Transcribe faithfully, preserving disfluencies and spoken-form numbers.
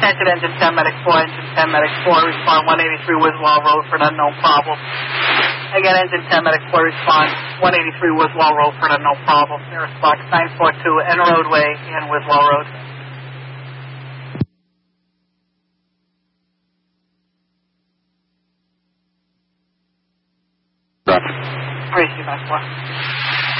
Attention engine ten, medic four, engine ten, medic four, respond one eighty-three Wiswall Road for an unknown problem. Again, engine ten, medic four, respond one eighty-three Wiswall Road for an unknown problem. Nearest box nine four two, N roadway in Wiswall Road. Race you back one.